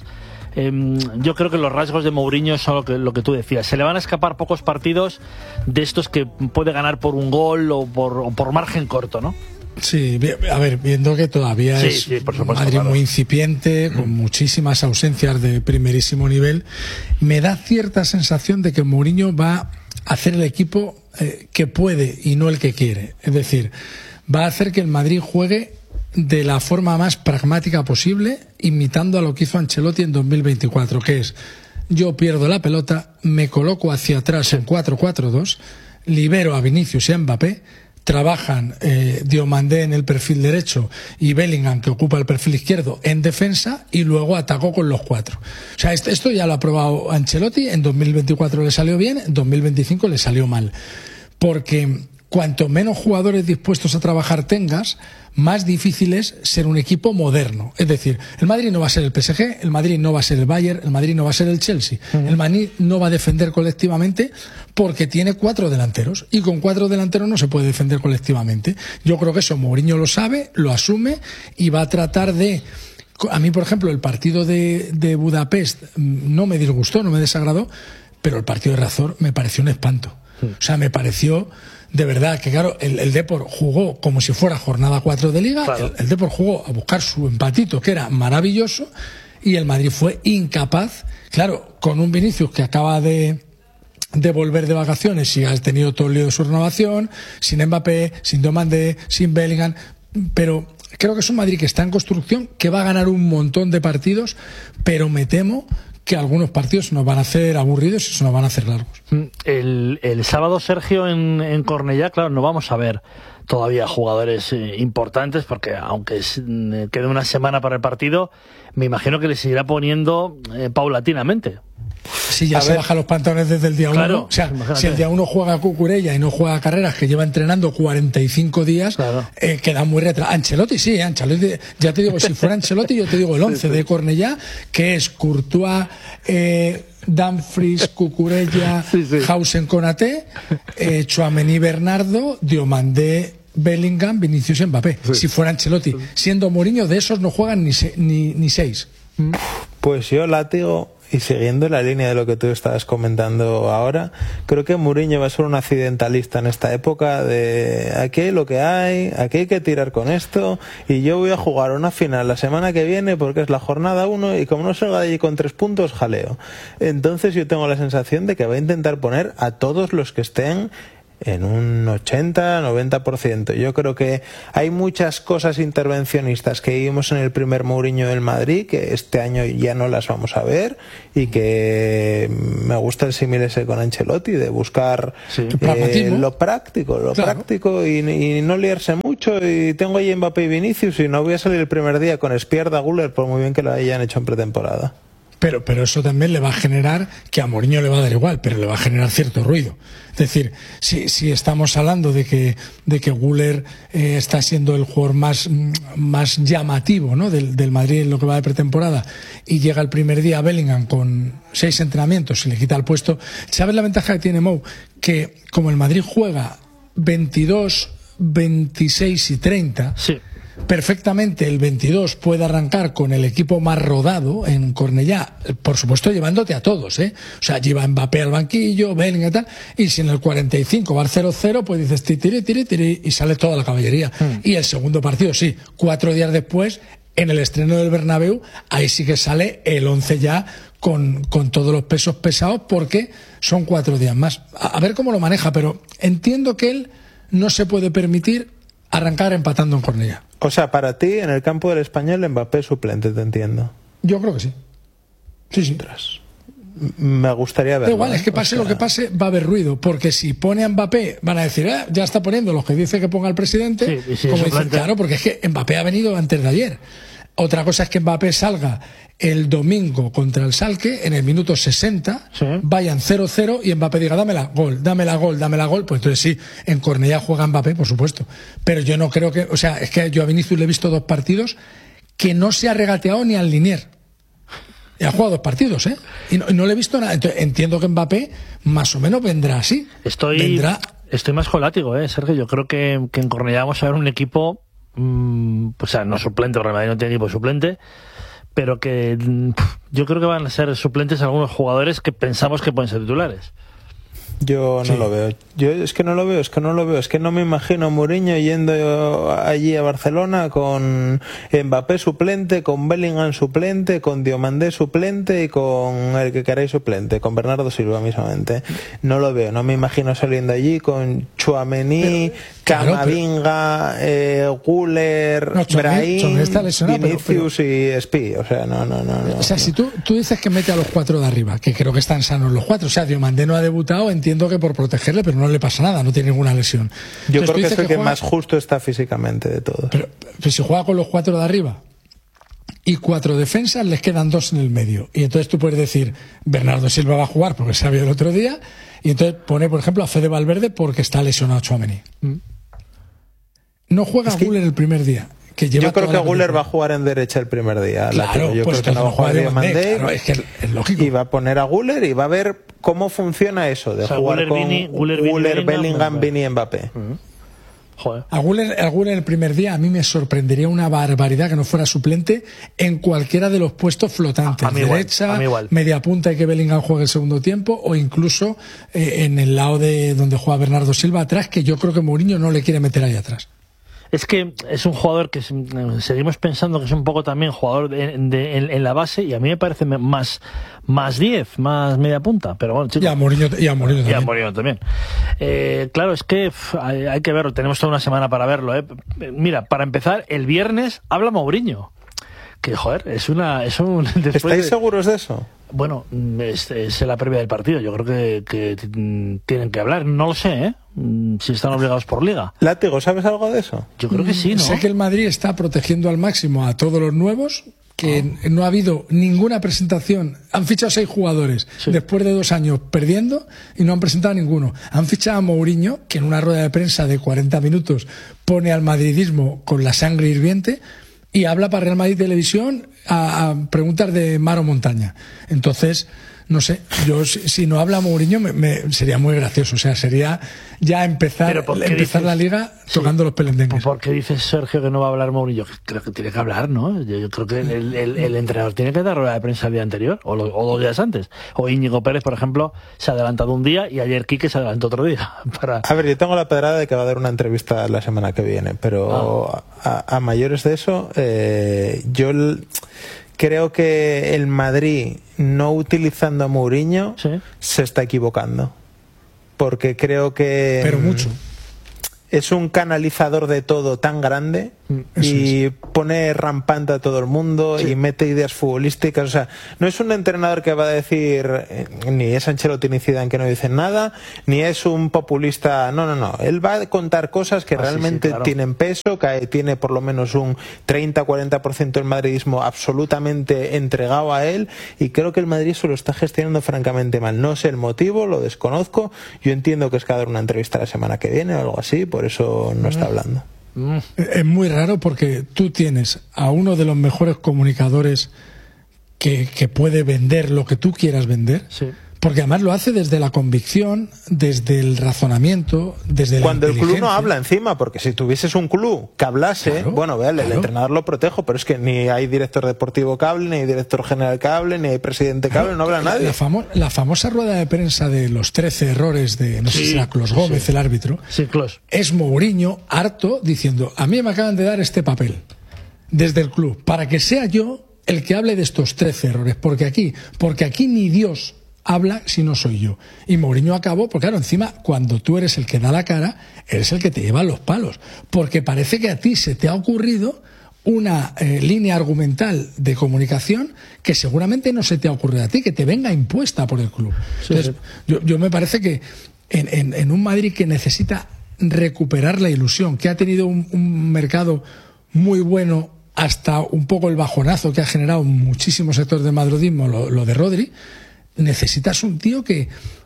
Yo creo que los rasgos de Mourinho son lo que tú decías. Se le van a escapar pocos partidos de estos que puede ganar por un gol o por margen corto, ¿no? Sí, a ver, viendo que todavía es un Madrid muy incipiente, con muchísimas ausencias de primerísimo nivel, me da cierta sensación de que Mourinho va a hacer el equipo que puede y no el que quiere. Es decir, va a hacer que el Madrid juegue de la forma más pragmática posible, imitando a lo que hizo Ancelotti en 2024, que es: yo pierdo la pelota, me coloco hacia atrás en 4-4-2, libero a Vinicius y a Mbappé, trabajan Diomandé en el perfil derecho y Bellingham, que ocupa el perfil izquierdo, en defensa, y luego atacó con los 4. O sea, esto ya lo ha probado Ancelotti, en 2024 le salió bien, en 2025 le salió mal. Porque cuanto menos jugadores dispuestos a trabajar tengas, más difícil es ser un equipo moderno. Es decir, el Madrid no va a ser el PSG, el Madrid no va a ser el Bayern, el Madrid no va a ser el Chelsea. El Madrid no va a defender colectivamente porque tiene 4 delanteros, y con 4 delanteros no se puede defender colectivamente. Yo creo que eso Mourinho lo sabe, lo asume, y va a tratar de... A mí, por ejemplo, el partido de Budapest no me disgustó, no me desagradó, pero el partido de Razor me pareció un espanto. O sea, me pareció... De verdad que, claro, el Depor jugó como si fuera jornada 4 de Liga. Claro. El Depor jugó a buscar su empatito, que era maravilloso, y el Madrid fue incapaz. Claro, con un Vinicius que acaba de volver de vacaciones y ha tenido todo el lío de su renovación, sin Mbappé, sin Diomandé, sin Bellingham, pero creo que es un Madrid que está en construcción, que va a ganar un montón de partidos, pero me temo que algunos partidos nos van a hacer aburridos y se nos van a hacer largos. El sábado, Sergio, en Cornellá, claro, no vamos a ver todavía jugadores importantes, porque aunque quede una semana para el partido, me imagino que le seguirá poniendo paulatinamente. Sí, ya se baja los pantalones desde el día 1. Claro, o sea, imagínate. Si el día 1 juega Cucurella y no juega Carreras, que lleva entrenando 45 días, claro, queda muy retrasado. Ancelotti, sí, Ancelotti, ya te digo, si fuera Ancelotti, yo te digo el 11 de Cornellá, que es Courtois, Dumfries, Cucurella, Hausen, Konaté, Tchouaméni, Bernardo, Diomandé, Bellingham, Vinicius, Mbappé. Si fuera Ancelotti. Siendo Mourinho, de esos no juegan ni 6. Pues yo, Látigo, y siguiendo la línea de lo que tú estabas comentando ahora, creo que Mourinho va a ser un accidentalista en esta época de aquí hay lo que hay que tirar con esto, y yo voy a jugar una final la semana que viene porque es la jornada 1 y como no salga de allí con 3 puntos, jaleo. Entonces yo tengo la sensación de que va a intentar poner a todos los que estén en un 80-90%. Yo creo que hay muchas cosas intervencionistas que vimos en el primer Mourinho del Madrid que este año ya no las vamos a ver, y que me gusta el símil ese con Ancelotti de buscar lo práctico y no liarse mucho. Y tengo ahí Mbappé y Vinicius y no voy a salir el primer día con Espierda, Güler, por muy bien que lo hayan hecho en pretemporada. Pero eso también le va a generar, que a Mourinho le va a dar igual, pero le va a generar cierto ruido. Es decir, si estamos hablando de que Güler está siendo el jugador más llamativo, ¿no?, del Madrid en lo que va de pretemporada, y llega el primer día a Bellingham con 6 entrenamientos y le quita el puesto, ¿sabes la ventaja que tiene Mou? Que como el Madrid juega 22, 26 y 30... Sí. Perfectamente el 22 puede arrancar con el equipo más rodado en Cornellá, por supuesto llevándote a todos, O sea, lleva Mbappé al banquillo, Bellingham y tal, y si en el 45 va al 0-0, pues dices tiri, y sale toda la caballería. Y el segundo partido, sí, 4 días después, en el estreno del Bernabéu, ahí sí que sale el 11 ya con todos los pesos pesados, porque son 4 días más. A ver cómo lo maneja, pero entiendo que él no se puede permitir arrancar empatando en Cornellá. O sea, para ti, en el campo del Español, Mbappé suplente, te entiendo. Yo creo que sí. Sí. Me gustaría verlo. Da igual, es que pase lo que pase, va a haber ruido, porque si pone a Mbappé, van a decir, ya está poniendo los que dice que ponga el presidente, como dicen, claro, porque es que Mbappé ha venido antes de ayer. Otra cosa es que Mbappé salga el domingo contra el Schalke en el minuto 60, vayan 0-0 y Mbappé diga dame la gol, pues entonces sí, en Cornellá juega Mbappé, por supuesto. Pero yo no creo que, o sea, es que yo a Vinicius le he visto 2 partidos que no se ha regateado ni al linier. Y ha jugado 2 partidos, ¿eh? Y no le he visto nada. Entonces, entiendo que Mbappé más o menos vendrá así. Estoy más con látigo, Sergio. Yo creo que en Cornellá vamos a ver un equipo, o sea, no suplente, porque Madrid no tiene equipo suplente, pero que yo creo que van a ser suplentes algunos jugadores que pensamos que pueden ser titulares. Yo no lo veo. Es que no lo veo. Es que no me imagino a Mourinho yendo allí a Barcelona con Mbappé suplente, con Bellingham suplente, con Diomandé suplente y con el que queráis suplente, con Bernardo Silva mismamente. No lo veo. No me imagino saliendo allí con Tchouaméni, Camavinga, Güler, Brahim, Vinicius y Espi. O sea, no. O sea, si tú dices que mete a los 4 de arriba, que creo que están sanos los 4, o sea, Diomandé no ha debutado, entiendo que por protegerle, pero no le pasa nada, no tiene ninguna lesión. Yo creo que es el que más justo está físicamente de todos. Pero si juega con los 4 de arriba y 4 defensas, les quedan 2 en el medio. Y entonces tú puedes decir, Bernardo Silva va a jugar porque se había el otro día, y entonces pone, por ejemplo, a Fede Valverde porque está lesionado Tchouaméni. No juega Güler el primer día. Yo creo que Güler va a jugar en derecha el primer día. Claro, yo creo que no va a jugar Diomandé. Claro, es que es lógico. Y va a poner a Güler y va a ver cómo funciona eso de jugar con Güler, Bellingham, Vini y Mbappé. Joder. A Güler el primer día a mí me sorprendería una barbaridad que no fuera suplente en cualquiera de los puestos flotantes. Derecha, media punta y que Bellingham juegue el segundo tiempo, o incluso en el lado de donde juega Bernardo Silva atrás, que yo creo que Mourinho no le quiere meter ahí atrás. Es que es un jugador que seguimos pensando que es un poco también jugador en la base, y a mí me parece más 10, más media punta, pero bueno, chicos. Y a Mourinho también. Claro, es que hay que verlo, tenemos toda una semana para verlo. Mira, para empezar, el viernes habla Mourinho. Que, joder, es un... ¿Estáis seguros de eso? Bueno, es la previa del partido. Yo creo que tienen que hablar. No lo sé, si están obligados por liga. Látigo, ¿sabes algo de eso? Yo creo que sí, ¿no? Sé que el Madrid está protegiendo al máximo a todos los nuevos, que no ha habido ninguna presentación. Han fichado 6 jugadores después de 2 años perdiendo y no han presentado a ninguno. Han fichado a Mourinho, que en una rueda de prensa de 40 minutos pone al madridismo con la sangre hirviente y habla para Real Madrid Televisión a preguntas de mar o montaña. Entonces, no sé, yo si no habla Mourinho sería muy gracioso. O sea, sería ya empezar la liga tocando los pelendengues. ¿Por qué dices, Sergio, que no va a hablar Mourinho? Creo que tiene que hablar, ¿no? Yo creo que el entrenador tiene que dar rueda de prensa el día anterior o 2 días antes. O Íñigo Pérez, por ejemplo, se ha adelantado un día y ayer Quique se adelantó otro día. A ver, yo tengo la pedrada de que va a dar una entrevista la semana que viene, pero a mayores de eso, yo creo que el Madrid, no utilizando a Mourinho, se está equivocando. Porque creo que... Pero mucho. Es un canalizador de todo tan grande y pone rampante a todo el mundo y mete ideas futbolísticas. O sea, no es un entrenador que va a decir, ni es Ancelotti ni Zidane, que no dicen nada, ni es un populista. No. Él va a contar cosas que realmente tienen peso, que tiene por lo menos un 30-40% del madridismo absolutamente entregado a él, y creo que el Madrid se lo está gestionando francamente mal. No sé el motivo, lo desconozco. Yo entiendo que es que va a dar una entrevista la semana que viene o algo así, por eso no está hablando. Es muy raro porque tú tienes a uno de los mejores comunicadores que puede vender lo que tú quieras vender. Sí. Porque además lo hace desde la convicción, desde el razonamiento, desde cuando la inteligencia. El club no habla encima, porque si tuvieses un club que hablase, el entrenador lo protejo, pero es que ni hay director deportivo que hable, ni hay director general que hable, ni hay presidente que hable, no habla nadie. La famosa rueda de prensa de los 13 errores de, no sé si era Clos Gómez, el árbitro, es Mourinho harto diciendo, a mí me acaban de dar este papel desde el club, para que sea yo el que hable de estos 13 errores, porque aquí ni Dios habla si no soy yo. Y Mourinho acabó, porque claro, encima, cuando tú eres el que da la cara, eres el que te lleva los palos, porque parece que a ti se te ha ocurrido una línea argumental de comunicación que seguramente no se te ha ocurrido a ti, que te venga impuesta por el club. Entonces, yo me parece que en un Madrid que necesita recuperar la ilusión, que ha tenido un mercado muy bueno hasta un poco el bajonazo que ha generado muchísimos sectores del madridismo, lo de Rodri, necesitas un tío que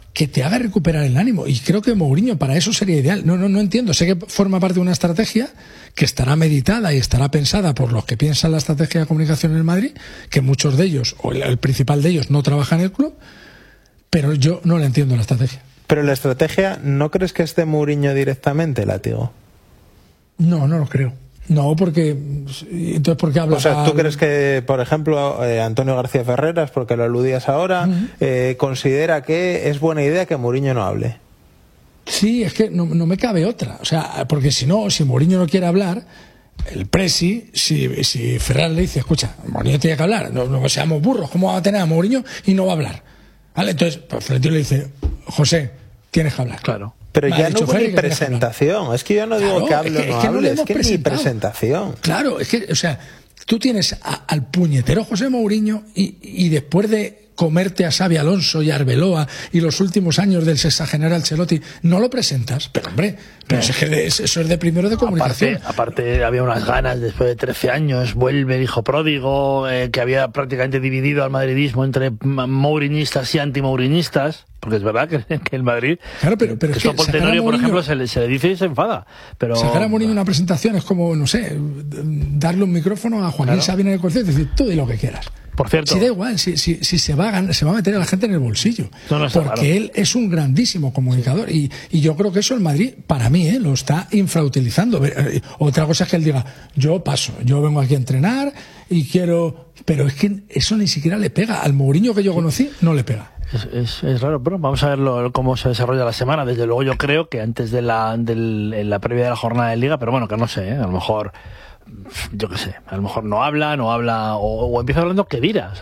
que te haga recuperar el ánimo. Y creo que Mourinho para eso sería ideal. No entiendo. Sé que forma parte de una estrategia que estará meditada y estará pensada por los que piensan la estrategia de comunicación en el Madrid, que muchos de ellos, o el principal de ellos, no trabaja en el club, pero yo no le entiendo la estrategia. Pero la estrategia, ¿no crees que es de Mourinho directamente, Látigo? No lo creo. No, porque... Entonces, ¿por qué hablas? O sea, ¿tú crees que, por ejemplo, Antonio García Ferreras, porque lo aludías ahora, considera que es buena idea que Mourinho no hable? Sí, es que no me cabe otra. O sea, porque si Mourinho no quiere hablar, el presi, si Ferreras le dice, escucha, Mourinho tiene que hablar, no seamos burros, ¿cómo va a tener a Mourinho y no va a hablar? ¿Vale? Entonces, pues Florentino le dice, José, tienes que hablar. Claro. Pero ya no hubo ni presentación. Es que yo no digo que hable o no hable, es que ni presentación. Claro, es que, o sea, tú tienes al puñetero José Mourinho y después de comerte a Xabi Alonso y a Arbeloa y los últimos años del sexagenario Ancelotti, no lo presentas. Pero hombre, es que eso es de primero de comunicación. Aparte había unas ganas, después de 13 años, vuelve el hijo pródigo, que había prácticamente dividido al madridismo entre mourinistas y antimourinistas. Porque es verdad que el Madrid, claro, pero es que Tenorio, por ejemplo, se le dice y se enfada. Pero sacar a Mourinho una presentación es como, no sé, darle un micrófono a Joaquín Sabina en el concierto y decir, tú di lo que quieras. Por cierto, si da igual, si se va a meter a la gente en el bolsillo. Porque él es un grandísimo comunicador. Y yo creo que eso el Madrid, para mí, lo está infrautilizando. Otra cosa es que él diga, yo paso, yo vengo aquí a entrenar y quiero... Pero es que eso ni siquiera le pega. Al Mourinho que yo conocí, no le pega. Es raro, pero vamos a ver cómo se desarrolla la semana. Desde luego yo creo que antes de la previa de la jornada de Liga, pero bueno, que no sé, a lo mejor, yo qué sé, a lo mejor no habla o empieza hablando que dirá.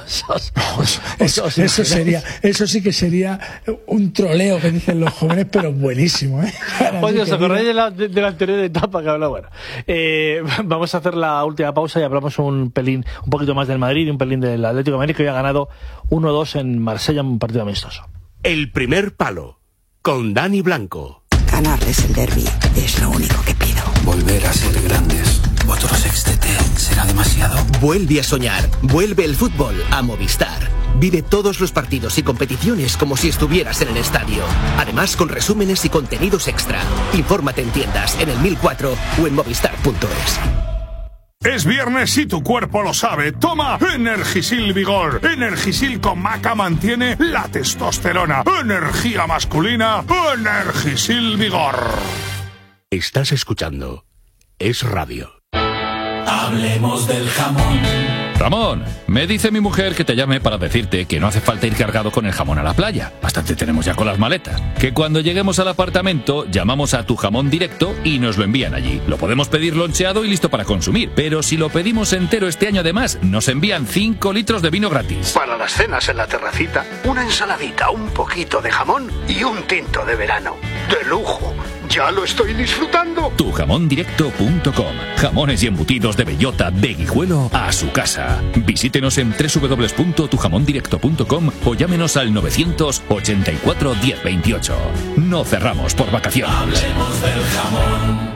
Eso sí que sería un troleo que dicen los jóvenes, pero buenísimo, ¿eh? Oye, ¿os acordáis de la anterior etapa que hablaba? Bueno, vamos a hacer la última pausa y hablamos un poquito más del Madrid y un pelín del Atlético de Madrid, que hoy ha ganado 1-2 en Marsella, un partido amistoso. El primer palo, con Dani Blanco. Ganarles el derbi es lo único que pido. Volver a ser grandes. Otro sextete será demasiado. Vuelve a soñar. Vuelve el fútbol a Movistar. Vive todos los partidos y competiciones como si estuvieras en el estadio. Además, con resúmenes y contenidos extra. Infórmate en tiendas, en el 1004 o en movistar.es. Es viernes y tu cuerpo lo sabe. Toma Energisil Vigor. Energisil con maca mantiene la testosterona. Energía masculina. Energisil Vigor. Estás escuchando Es Radio. Hablemos del jamón. Ramón, me dice mi mujer que te llame para decirte que no hace falta ir cargado con el jamón a la playa. Bastante tenemos ya con las maletas. Que cuando lleguemos al apartamento, llamamos a Tu Jamón Directo y nos lo envían allí. Lo podemos pedir loncheado y listo para consumir. Pero si lo pedimos entero este año además, nos envían 5 litros de vino gratis. Para las cenas en la terracita, una ensaladita, un poquito de jamón y un tinto de verano. ¡De lujo! ¡Ya lo estoy disfrutando! Tujamondirecto.com. Jamones y embutidos de bellota de Guijuelo a su casa. Visítenos en www.tujamondirecto.com o llámenos al 984 1028. No cerramos por vacaciones. Hablemos del jamón.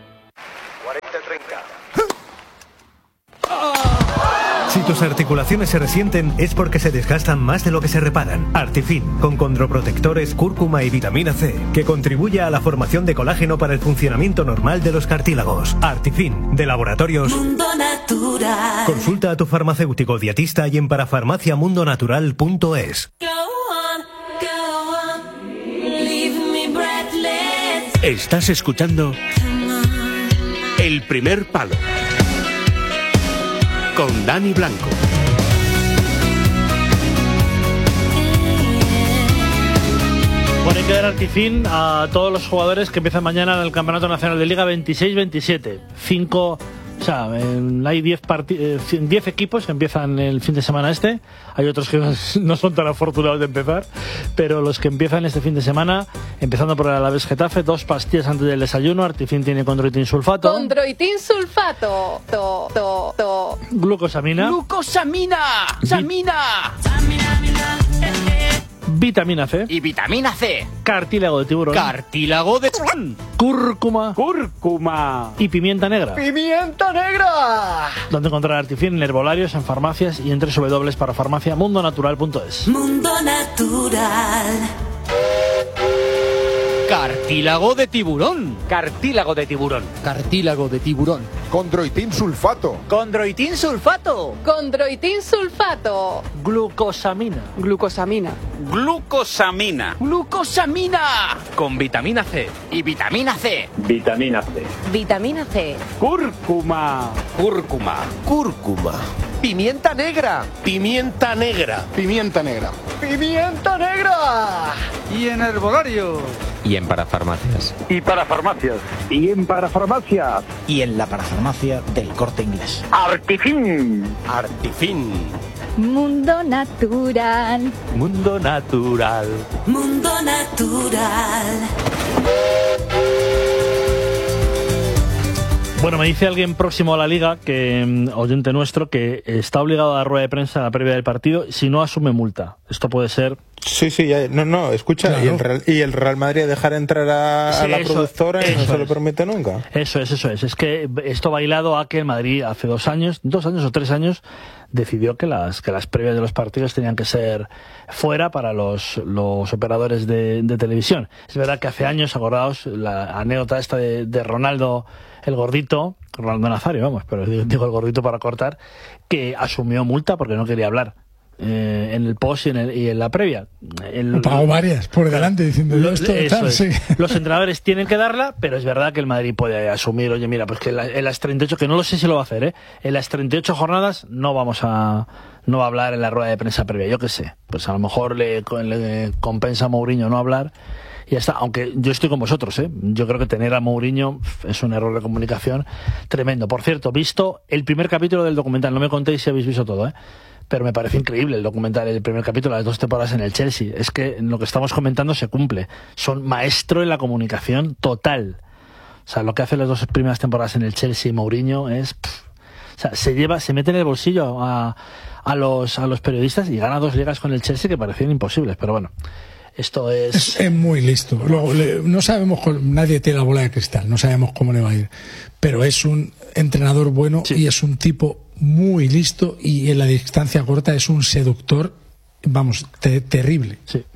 40-30. Si tus articulaciones se resienten es porque se desgastan más de lo que se reparan. Artifin, con condroprotectores, cúrcuma y vitamina C, que contribuye a la formación de colágeno para el funcionamiento normal de los cartílagos. Artifin, de Laboratorios Mundo Natural. Consulta a tu farmacéutico dietista y en parafarmaciamundonatural.es. Estás escuchando El primer palo, con Dani Blanco. Bueno, hay que dar artifin a todos los jugadores que empiezan mañana en el Campeonato Nacional de Liga 26-27. Hay 10 equipos que empiezan el fin de semana este. Hay otros que no son tan afortunados de empezar, pero los que empiezan este fin de semana, empezando por el Alavés Getafe, 2 pastillas antes del desayuno. Artifin tiene condroitin sulfato. Condroitin sulfato. Glucosamina. Vitamina C. Y vitamina C. Cartílago de tiburón. Cartílago de... Cúrcuma. Y pimienta negra. ¡Pimienta negra! Donde encontrar Artifin en herbolarios, en farmacias y en www.parafarmaciamundonatural.es. Mundo Natural. Cartílago de tiburón. Cartílago de tiburón. Cartílago de tiburón. Condroitin sulfato. Condroitin sulfato. Condroitin sulfato. Glucosamina. Glucosamina. Glucosamina. Glucosamina. Con vitamina C. Y vitamina C. Vitamina C. Vitamina C. Cúrcuma. Cúrcuma. Cúrcuma. Pimienta negra. Pimienta negra. Pimienta negra. Pimienta negra. Y en herbolario. Y en parafarmacias. Y para farmacias. Y en parafarmacias. Y en la parafarmacia del Corte Inglés. Artifin. Artifin. Mundo natural. Mundo natural. Mundo natural. Bueno, me dice alguien próximo a la Liga, que oyente nuestro, que está obligado a dar rueda de prensa a la previa del partido si no asume multa. Esto puede ser... Sí, no, escucha, claro. y el Real Madrid dejar entrar a la productora y no se lo permite nunca. Eso es. Es que esto va hilado a que el Madrid hace 2 años o 3 años, decidió que las previas de los partidos tenían que ser fuera para los operadores de televisión. Es verdad que hace años, acordaos, la anécdota esta de Ronaldo, el gordito, Ronaldo Nazario, vamos, pero digo el gordito para cortar, que asumió multa porque no quería hablar en el post y en la previa. Pagó varias por delante diciendo sí. Los entrenadores tienen que darla, pero es verdad que el Madrid puede asumir, oye, mira, pues que en las 38, que no lo sé si lo va a hacer, en las 38 jornadas no va a hablar en la rueda de prensa previa, yo qué sé, pues a lo mejor le compensa a Mourinho no hablar. Y ya está, aunque yo estoy con vosotros, yo creo que tener a Mourinho es un error de comunicación tremendo. Por cierto, visto el primer capítulo del documental, no me contéis si habéis visto todo, pero me parece increíble el documental, el primer capítulo, las 2 temporadas en el Chelsea. Es que lo que estamos comentando se cumple. Son maestro en la comunicación total. O sea, lo que hace las 2 primeras temporadas en el Chelsea y Mourinho es... O sea, se mete en el bolsillo a los periodistas y gana 2 ligas con el Chelsea que parecían imposibles, pero bueno. Esto es muy listo. No sabemos, nadie tiene la bola de cristal, no sabemos cómo le va a ir, pero es un entrenador bueno, sí. Y es un tipo muy listo y en la distancia corta es un seductor, vamos, terrible. Sí.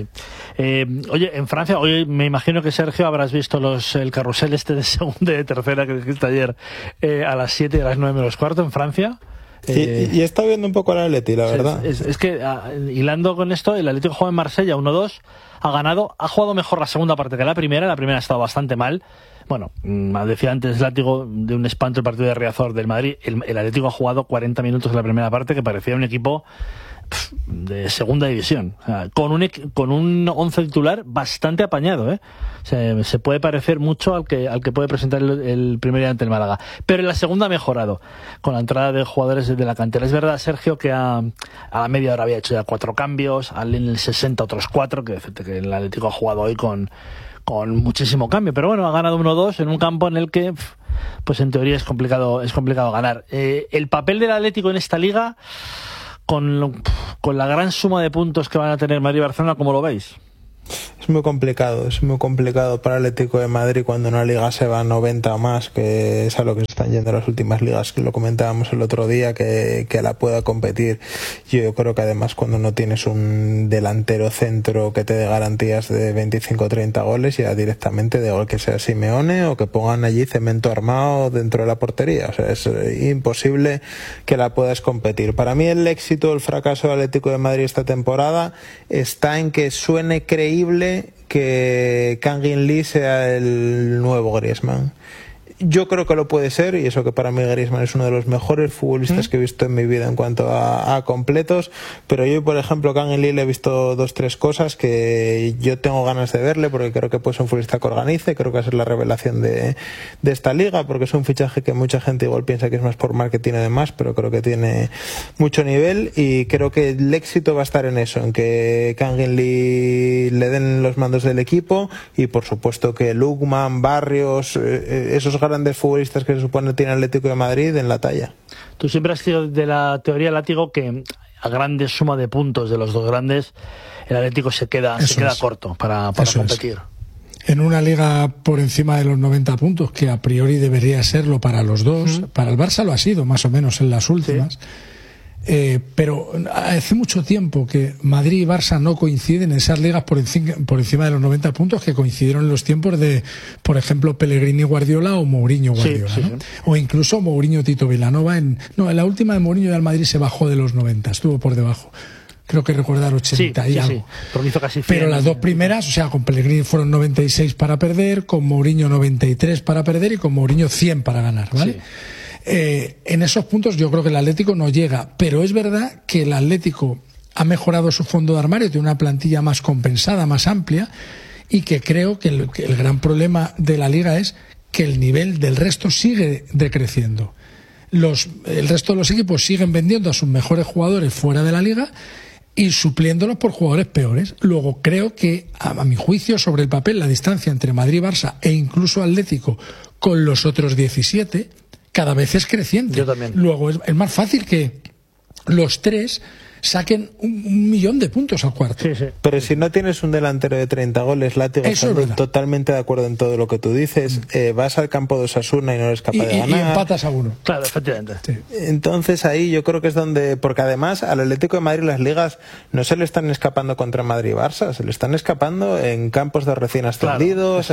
Oye, en Francia, hoy me imagino que Sergio habrás visto el carrusel de segunda y de tercera que dijiste ayer a las 7 y a las 9 menos cuarto en Francia. Y he estado viendo un poco al Atleti, la verdad. Es que, hilando con esto, el Atlético juega en Marsella 1-2, ha jugado mejor la segunda parte que la primera ha estado bastante mal. Bueno, decía antes Látigo de un espanto el partido de Riazor del Madrid, el Atlético ha jugado 40 minutos en la primera parte que parecía un equipo de segunda división, o sea, con un 11 titular bastante apañado, se puede parecer mucho al que puede presentar el primer día ante el Málaga, pero en la segunda ha mejorado con la entrada de jugadores de la cantera. Es verdad, Sergio, que a la media hora había hecho ya 4 cambios, en el 60 otros 4, que el Atlético ha jugado hoy con muchísimo cambio, pero bueno, ha ganado 1-2 en un campo en el que pues en teoría es complicado ganar. El papel del Atlético en esta liga, con la gran suma de puntos que van a tener Madrid y Barcelona, ¿cómo lo veis? Es muy complicado para el Atlético de Madrid cuando una liga se va a 90 o más, que es a lo que se están yendo las últimas ligas, que lo comentábamos el otro día, que la pueda competir. Yo creo que además cuando no tienes un delantero centro que te dé garantías de 25 o 30 goles, ya directamente de gol que sea Simeone o que pongan allí cemento armado dentro de la portería. O sea, es imposible que la puedas competir. Para mí el éxito o el fracaso del Atlético de Madrid esta temporada está en que suene creíble que Kangin Lee sea el nuevo Griezmann. Yo creo que lo puede ser, y eso que para mí Griezmann es uno de los mejores futbolistas que he visto en mi vida en cuanto a completos, pero yo, por ejemplo, Kangin Lee le he visto 2-3 cosas que yo tengo ganas de verle, porque creo que puede ser un futbolista que organice, creo que va a ser la revelación de esta liga, porque es un fichaje que mucha gente igual piensa que es más por marketing y demás, pero creo que tiene mucho nivel, y creo que el éxito va a estar en eso, en que Kangin Lee le den los mandos del equipo, y por supuesto que Lukman, Barrios, esos grandes futbolistas que se supone tiene el Atlético de Madrid en la talla. Tú siempre has sido de la teoría, Látigo, que a grande suma de puntos de los dos grandes el Atlético se queda corto para competir. En una liga por encima de los 90 puntos, que a priori debería serlo para los dos, para el Barça lo ha sido más o menos en las últimas, Pero hace mucho tiempo que Madrid y Barça no coinciden en esas ligas por encima de los 90 puntos que coincidieron en los tiempos de, por ejemplo, Pellegrini Guardiola o Mourinho Guardiola, ¿no? O incluso Mourinho Tito Vilanova. En la última de Mourinho al Madrid se bajó de los 90, estuvo por debajo. Creo que recordar 80 y algo. Porque hizo casi 100, pero las dos primeras, o sea, con Pellegrini fueron 96 para perder, con Mourinho 93 para perder y con Mourinho 100 para ganar, ¿vale? En esos puntos yo creo que el Atlético no llega, pero es verdad que el Atlético ha mejorado su fondo de armario, tiene una plantilla más compensada, más amplia, y que creo que el gran problema de la Liga es que el nivel del resto sigue decreciendo. El resto de los equipos siguen vendiendo a sus mejores jugadores fuera de la Liga y supliéndolos por jugadores peores. Luego creo que, a mi juicio, sobre el papel, la distancia entre Madrid y Barça e incluso Atlético con los otros 17 cada vez es creciente. Yo también. Luego es más fácil que los tres saquen 1.000.000 de puntos al cuarto. Pero si no tienes un delantero de 30 goles, Látigo, totalmente de acuerdo en todo lo que tú dices, vas al campo de Osasuna y no eres capaz de ganar. Y empatas a 1. Claro, efectivamente. Entonces ahí yo creo que es donde, porque además al Atlético de Madrid las ligas no se le están escapando contra Madrid y Barça, se le están escapando en campos de recién ascendidos,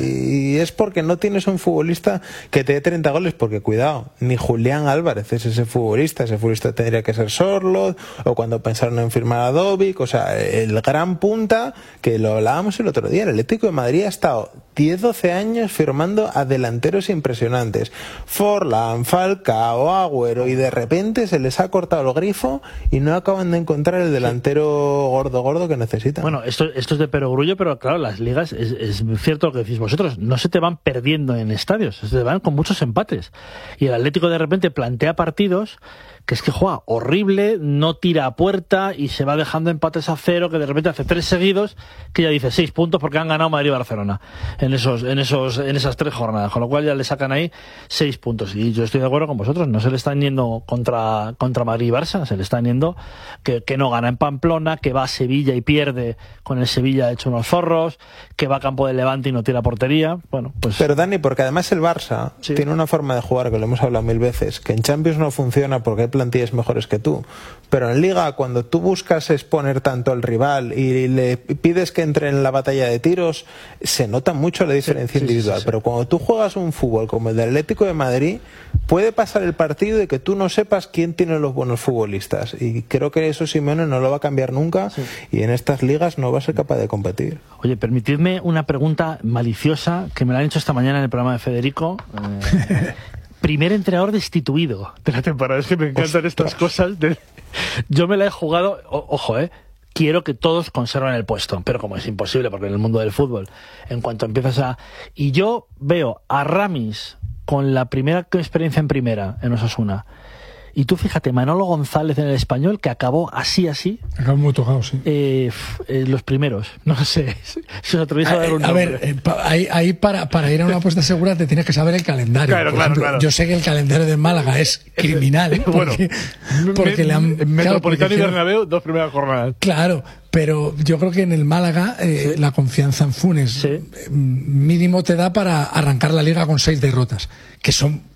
y es porque no tienes un futbolista que te dé 30 goles, porque cuidado, ni Julián Álvarez es ese futbolista tendría que ser Sorloth, o cuando pensaron en firmar a Dovic, o sea, el gran punta, que lo hablábamos el otro día, el Atlético de Madrid ha estado 10-12 años firmando a delanteros impresionantes, Forlán, Falcao, Agüero, y de repente se les ha cortado el grifo y no acaban de encontrar el delantero gordo que necesitan. Bueno, esto es de perogrullo, pero claro, las ligas, es cierto lo que decís vosotros, no se te van perdiendo en estadios, se te van con muchos empates, y el Atlético de repente plantea partidos que es que juega horrible, no tira a puerta y se va dejando empates a 0, que de repente hace 3 seguidos, que ya dice 6 puntos porque han ganado Madrid y Barcelona en esas 3 jornadas, con lo cual ya le sacan ahí 6 puntos. Y yo estoy de acuerdo con vosotros, no se le están yendo contra Madrid y Barça, se le están yendo que no gana en Pamplona, que va a Sevilla y pierde con el Sevilla hecho unos zorros, que va a campo de Levante y no tira portería. Bueno, pues... Pero Dani, porque además el Barça tiene una forma de jugar, que lo hemos hablado 1000 veces, que en Champions no funciona porque hay plantillas mejores que tú, pero en Liga, cuando tú buscas exponer tanto al rival y le pides que entre en la batalla de tiros, se nota mucho la diferencia individual. Pero cuando tú juegas un fútbol como el del Atlético de Madrid, puede pasar el partido y que tú no sepas quién tiene los buenos futbolistas, y creo que eso Simeone no lo va a cambiar nunca, y en estas ligas no va a ser capaz de competir. Oye, permitidme una pregunta maliciosa que me la han hecho esta mañana en el programa de Federico. Primer entrenador destituido de la temporada. Es que me encantan estas cosas. Yo me la he jugado, ojo, quiero que todos conserven el puesto, pero como es imposible, porque en el mundo del fútbol, en cuanto empiezas y yo veo a Ramis con la primera experiencia en primera, en Osasuna, y tú fíjate, Manolo González en el Español, que acabó así. Acabó muy tocado, sí. Los primeros, no sé, si os atrevéis a dar un nombre. A ver, ahí para ir a una apuesta segura te tienes que saber el calendario. Claro. Yo sé que el calendario de Málaga es criminal, porque le han... Metropolitano y Bernabéu, 2 primeras jornadas. Claro, pero yo creo que en el Málaga la confianza en Funes mínimo te da para arrancar la Liga con 6 derrotas, que son